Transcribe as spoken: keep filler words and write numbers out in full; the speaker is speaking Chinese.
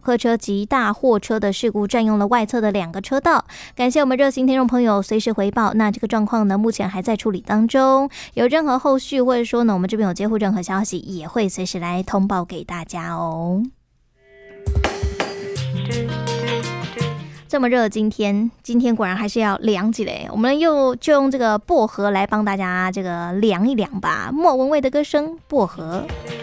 客车及大货车的事故，占用了外侧的两个车道。感谢我们热心听众朋友随时回报。那这个状况呢，目前还在处理当中，有任何后续或者说呢，我们这边有接获任何消息，也会随时来通报给大家哦。这么热，今天今天果然还是要凉起来，我们又就用这个薄荷来帮大家这个凉一凉吧。莫文蔚的歌声《薄荷》。